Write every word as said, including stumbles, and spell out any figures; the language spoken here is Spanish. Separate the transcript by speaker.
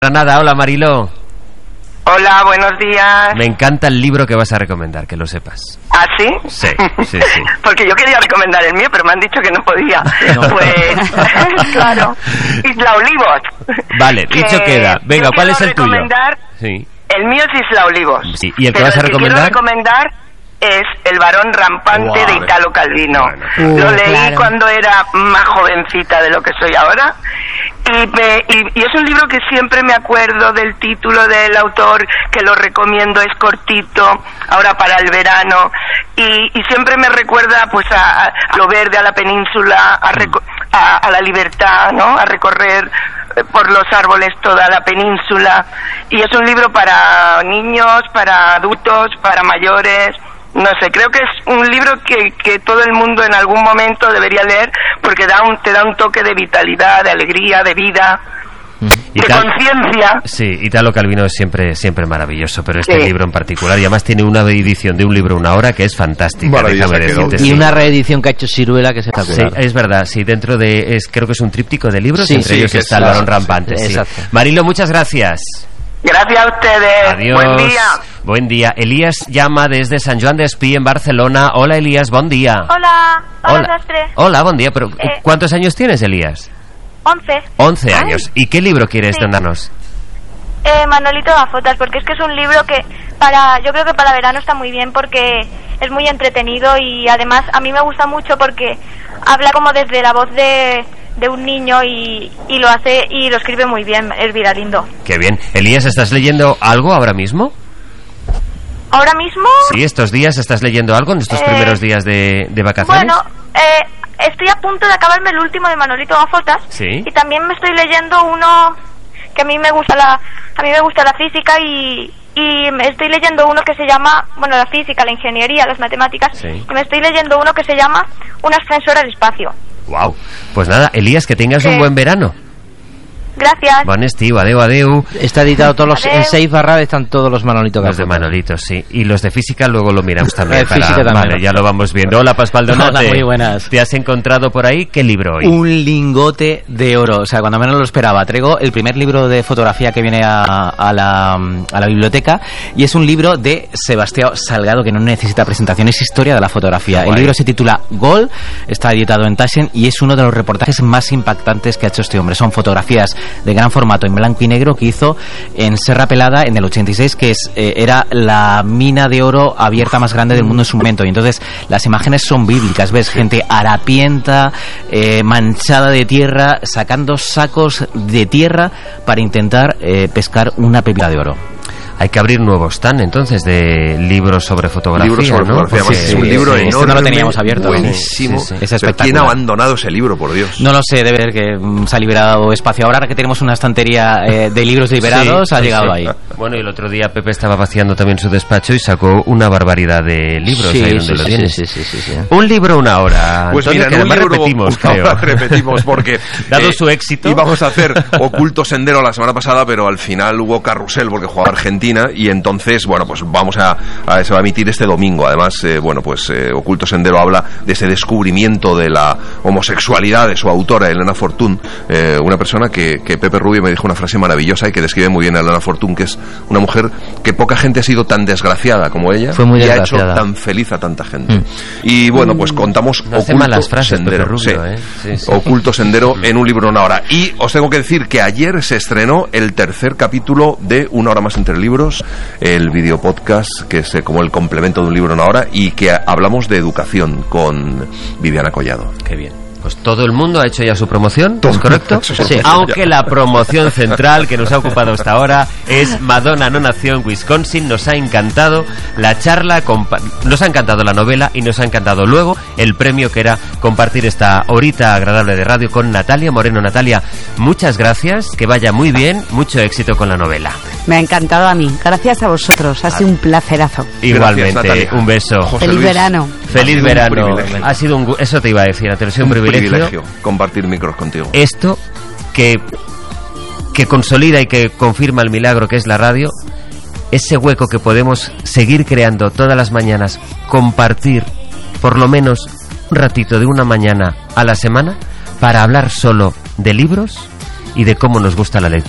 Speaker 1: Granada, hola Mariló.
Speaker 2: Hola, buenos días.
Speaker 1: Me encanta el libro que vas a recomendar, que lo sepas.
Speaker 2: ¿Ah, sí?
Speaker 1: Sí, sí, sí.
Speaker 2: Porque yo quería recomendar el mío, pero me han dicho que no podía. No. Pues, claro, Isla Olivos.
Speaker 1: Vale, que dicho queda. Venga, ¿cuál es el tuyo?
Speaker 2: Sí. El mío es Isla Olivos.
Speaker 1: Sí. ¿Y el que
Speaker 2: pero
Speaker 1: vas a
Speaker 2: el
Speaker 1: recomendar?
Speaker 2: Que quiero recomendar es El varón rampante wow. de Italo Calvino. Bueno, uh, lo leí claro. cuando era más jovencita de lo que soy ahora. Y, me, y, y es un libro que siempre me acuerdo del título del autor, que lo recomiendo, es cortito, ahora para el verano, y, y siempre me recuerda pues a, a lo verde, a la península, a, reco- a, a la libertad, ¿no? A recorrer por los árboles toda la península. Y es un libro para niños, para adultos, para mayores. No sé, creo que es un libro que, que todo el mundo en algún momento debería leer, porque da un, te da un toque de vitalidad, de alegría, de vida, de
Speaker 1: Ital-
Speaker 2: conciencia.
Speaker 1: Sí, Italo Calvino es siempre, siempre maravilloso, pero este
Speaker 2: sí.
Speaker 1: libro en particular, y además tiene una edición de un libro una hora que es fantástica. Déjame decirte,
Speaker 3: y
Speaker 1: sí.
Speaker 3: una reedición que ha hecho Siruela que es espectacular.
Speaker 1: Sí, es verdad, sí, dentro de, es, creo que es un tríptico de libros,
Speaker 3: sí,
Speaker 1: entre
Speaker 3: sí,
Speaker 1: ellos está El varón rampante. Sí, sí. Marilo, muchas gracias.
Speaker 2: Gracias a ustedes.
Speaker 1: Adiós.
Speaker 2: Buen día.
Speaker 1: Buen día. Elías llama desde San Joan d'Espí, en Barcelona. Hola, Elías, buen día.
Speaker 4: Hola, hola,
Speaker 1: Hola,
Speaker 4: Sastre.
Speaker 1: Hola, buen día. Pero,
Speaker 4: eh,
Speaker 1: ¿cuántos años tienes, Elías?
Speaker 4: Once.
Speaker 1: Once años. ¿Y qué libro quieres
Speaker 4: sí.
Speaker 1: donarnos?
Speaker 4: Eh, Manolito Gafotas, porque es que es un libro que para, yo creo que para verano está muy bien porque es muy entretenido y además a mí me gusta mucho porque habla como desde la voz de, de un niño y, y lo hace y lo escribe muy bien, Elvira Lindo.
Speaker 1: Qué bien. Elías, ¿estás leyendo algo ahora mismo?
Speaker 4: ¿Ahora mismo?
Speaker 1: Sí, estos días estás leyendo algo en estos
Speaker 4: eh,
Speaker 1: primeros días de, de vacaciones.
Speaker 4: Bueno, eh, estoy a punto de acabarme el último de Manolito Gafotas.
Speaker 1: Sí.
Speaker 4: Y también me estoy leyendo uno que a mí me gusta la a mí me gusta la física y y me estoy leyendo uno que se llama, bueno, la física, la ingeniería, las matemáticas,
Speaker 1: sí.
Speaker 4: y me estoy leyendo uno que se llama Un ascensor al espacio.
Speaker 1: Wow. Pues nada, Elías, que tengas
Speaker 4: ¿Qué?
Speaker 1: un buen verano.
Speaker 4: Gracias.
Speaker 1: Bon estiu, adeu, adeu.
Speaker 3: Está editado todos los,
Speaker 4: Adeu.
Speaker 3: en seis barras están todos los Manolitos.
Speaker 1: Los de Manolito, sí. Y los de física luego lo miramos también.
Speaker 3: Eh, física también.
Speaker 1: Vale, ya lo vamos viendo. Hola, Pascual Donate.
Speaker 3: Hola, muy buenas.
Speaker 1: ¿Te has encontrado por ahí qué libro hoy?
Speaker 3: Un lingote de oro, o sea, cuando menos lo esperaba. Traigo el primer libro de fotografía que viene a, a, la, a la biblioteca y es un libro de Sebastián Salgado que no necesita presentación, es historia de la fotografía. El libro se titula Gol, está editado en Taschen y es uno de los reportajes más impactantes que ha hecho este hombre. Son fotografías de gran formato en blanco y negro que hizo en Serra Pelada en el ochenta y seis, que es eh, era la mina de oro abierta más grande del mundo en su momento, y entonces las imágenes son bíblicas, ves gente harapienta, eh, manchada de tierra, sacando sacos de tierra para intentar eh, pescar una pepita de oro.
Speaker 1: Hay que abrir nuevos stand, entonces, de libros sobre fotografía,
Speaker 5: libros sobre
Speaker 1: ¿no?
Speaker 5: fotografía,
Speaker 1: Pues
Speaker 5: sí,
Speaker 1: sí,
Speaker 5: es un libro
Speaker 1: sí,
Speaker 5: enorme,
Speaker 3: este no lo teníamos abierto,
Speaker 5: buenísimo.
Speaker 1: Sí, sí, sí.
Speaker 3: Es
Speaker 5: Pero
Speaker 3: espectacular.
Speaker 5: ¿quién ha abandonado ese libro, por Dios?
Speaker 3: No lo sé, debe ver que mm, se ha liberado espacio. Ahora que tenemos una estantería eh, de libros liberados,
Speaker 1: Sí,
Speaker 3: ha
Speaker 1: sí,
Speaker 3: llegado
Speaker 1: sí.
Speaker 3: ahí.
Speaker 1: Bueno, y el otro día Pepe estaba vaciando también su despacho y sacó una barbaridad de libros
Speaker 3: Sí,
Speaker 1: ahí donde
Speaker 3: sí,
Speaker 1: lo
Speaker 3: sí,
Speaker 1: tienes.
Speaker 3: sí, sí, sí, sí.
Speaker 1: Un libro, una hora.
Speaker 5: Pues
Speaker 1: Antonio,
Speaker 5: mira,
Speaker 1: que
Speaker 5: en un
Speaker 1: además
Speaker 5: libro
Speaker 1: repetimos,
Speaker 5: una
Speaker 1: creo.
Speaker 5: hora repetimos porque
Speaker 1: Dado
Speaker 5: eh,
Speaker 1: su éxito.
Speaker 5: íbamos a hacer Oculto Sendero la semana pasada, pero al final hubo carrusel porque jugaba Argentina y entonces, bueno, pues vamos a, a se va a emitir este domingo. Además, eh, bueno, pues eh, Oculto Sendero habla de ese descubrimiento de la homosexualidad de su autora, Elena Fortún, eh, una persona que, que Pepe Rubio me dijo una frase maravillosa y que describe muy bien a Elena Fortún, que es una mujer que poca gente ha sido tan desgraciada como ella.
Speaker 3: Fue muy
Speaker 5: y ha
Speaker 3: desgraciada.
Speaker 5: hecho tan feliz a tanta gente.
Speaker 3: Mm.
Speaker 5: Y bueno, pues contamos
Speaker 1: No hace
Speaker 5: Oculto
Speaker 1: malas frases,
Speaker 5: Sendero.
Speaker 1: Pepe Rubio,
Speaker 5: Sí.
Speaker 1: ¿eh? Sí, sí.
Speaker 5: Oculto Sendero en un libro una hora. Y os tengo que decir que ayer se estrenó el tercer capítulo de Una hora más entre libros, el video podcast que es eh, como el complemento de un libro una hora, y que hablamos de educación con Viviana Collado.
Speaker 1: Qué bien. Pues todo el mundo ha hecho ya su promoción, ¿es correcto?
Speaker 5: Sí, sí,
Speaker 1: Sí.
Speaker 5: sí.
Speaker 1: Aunque la promoción central que nos ha ocupado hasta ahora es Madonna no nació en Wisconsin. Nos ha encantado la charla, compa- nos ha encantado la novela y nos ha encantado luego el premio, que era compartir esta horita agradable de radio con Natalia Moreno. Natalia, muchas gracias, que vaya muy bien, mucho éxito con la novela.
Speaker 6: Me ha encantado a mí, gracias a vosotros, ha sido un placerazo.
Speaker 1: Igualmente,
Speaker 5: Natalia.
Speaker 1: un beso.
Speaker 5: José
Speaker 6: Feliz
Speaker 5: Luis,
Speaker 6: verano.
Speaker 1: Feliz
Speaker 5: un
Speaker 1: verano.
Speaker 5: privilegio.
Speaker 1: Ha sido un gu- eso te iba a decir, ha sido un,
Speaker 5: un
Speaker 1: privilegio.
Speaker 5: privilegio compartir micros contigo.
Speaker 1: Esto que, que consolida y que confirma el milagro que es la radio, ese hueco que podemos seguir creando todas las mañanas, compartir por lo menos un ratito de una mañana a la semana para hablar solo de libros y de cómo nos gusta la lectura.